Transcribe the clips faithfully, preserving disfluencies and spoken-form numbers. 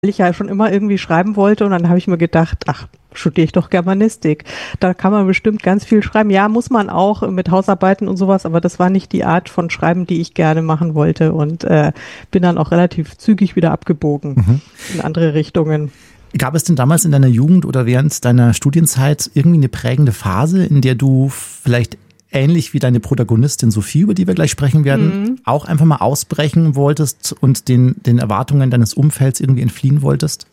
ich ja schon immer irgendwie schreiben wollte, und dann habe ich mir gedacht, ach, studiere ich doch Germanistik. Da kann man bestimmt ganz viel schreiben. Ja, muss man auch mit Hausarbeiten und sowas, aber das war nicht die Art von Schreiben, die ich gerne machen wollte, und äh, bin dann auch relativ zügig wieder abgebogen mhm. in andere Richtungen. Gab es denn damals in deiner Jugend oder während deiner Studienzeit irgendwie eine prägende Phase, in der du vielleicht ähnlich wie deine Protagonistin Sophie, über die wir gleich sprechen werden, mhm. auch einfach mal ausbrechen wolltest und den, den Erwartungen deines Umfelds irgendwie entfliehen wolltest?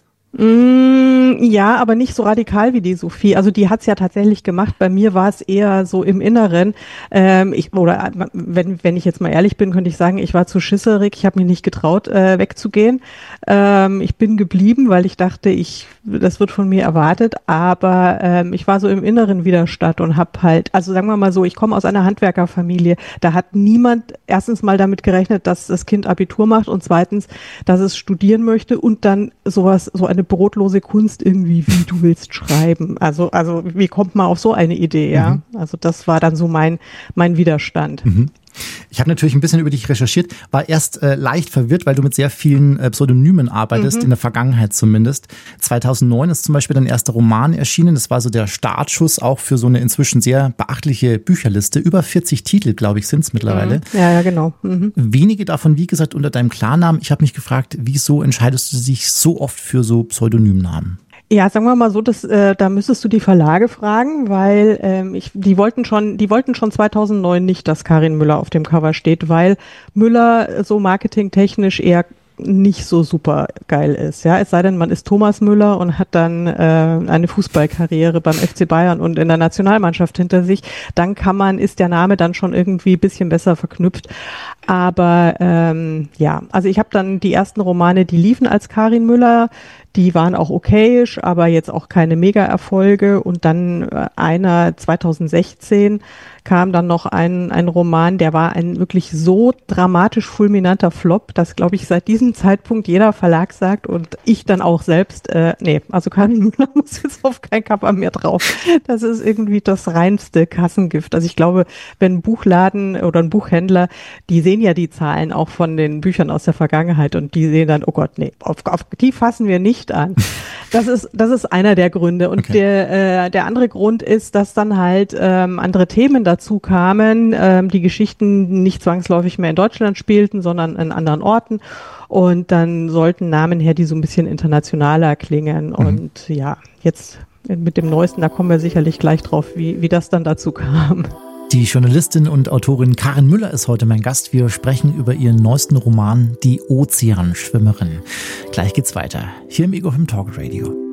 Mm, ja, aber nicht so radikal wie die Sophie. Also die hat's ja tatsächlich gemacht. Bei mir war es eher so im Inneren. Ähm, ich, oder wenn, wenn ich jetzt mal ehrlich bin, könnte ich sagen, ich war zu schisserig. Ich habe mich nicht getraut, äh, wegzugehen. Ähm, ich bin geblieben, weil ich dachte, ich, das wird von mir erwartet. Aber ähm, ich war so im inneren Widerstand und habe halt, also sagen wir mal so, ich komme aus einer Handwerkerfamilie. Da hat niemand erstens mal damit gerechnet, dass das Kind Abitur macht, und zweitens, dass es studieren möchte und dann sowas, so eine eine brotlose Kunst irgendwie, wie du willst schreiben. Also, also wie kommt man auf so eine Idee, ja? Mhm. Also das war dann so mein, mein Widerstand. Mhm. Ich habe natürlich ein bisschen über dich recherchiert, war erst äh, leicht verwirrt, weil du mit sehr vielen äh, Pseudonymen arbeitest, mhm. in der Vergangenheit zumindest. zweitausendneun ist zum Beispiel dein erster Roman erschienen. Das war so der Startschuss auch für so eine inzwischen sehr beachtliche Bücherliste. Über vierzig Titel, glaube ich, sind es mittlerweile. Mhm. Ja, ja, genau. Mhm. Wenige davon, wie gesagt, unter deinem Klarnamen. Ich habe mich gefragt, wieso entscheidest du dich so oft für so Pseudonymnamen? Ja, sagen wir mal so, dass, äh, da müsstest du die Verlage fragen, weil ähm, ich, die wollten schon, die wollten schon zweitausendneun nicht, dass Karin Müller auf dem Cover steht, weil Müller so marketingtechnisch eher nicht so super geil ist, ja, es sei denn, man ist Thomas Müller und hat dann äh, eine Fußballkarriere beim F C Bayern und in der Nationalmannschaft hinter sich, dann kann man, ist der Name dann schon irgendwie ein bisschen besser verknüpft, aber ähm, ja, also ich habe dann die ersten Romane, die liefen als Karin Müller, die waren auch okayisch, aber jetzt auch keine Mega-Erfolge, und dann äh, einer zweitausendsechzehn kam dann noch ein, ein Roman, der war ein wirklich so dramatisch fulminanter Flop, dass, glaube ich, seit diesem Zeitpunkt jeder Verlag sagt, und ich dann auch selbst, äh, nee, also Karin Müller muss jetzt auf kein Cover mehr drauf. Das ist irgendwie das reinste Kassengift. Also ich glaube, wenn ein Buchladen oder ein Buchhändler, die sehen ja die Zahlen auch von den Büchern aus der Vergangenheit, und die sehen dann, oh Gott, nee, auf, auf die fassen wir nicht an. Das ist, das ist einer der Gründe. Und okay. der, äh, der andere Grund ist, dass dann halt ähm, andere Themen dazu kamen, ähm, die Geschichten nicht zwangsläufig mehr in Deutschland spielten, sondern in anderen Orten. Und dann sollten Namen her, die so ein bisschen internationaler klingen. Mhm. Und ja, jetzt mit dem Neuesten, da kommen wir sicherlich gleich drauf, wie, wie das dann dazu kam. Die Journalistin und Autorin Karin Müller ist heute mein Gast. Wir sprechen über ihren neuesten Roman Die Ozeanschwimmerin. Gleich geht's weiter. Hier im Ego F M Talk Radio.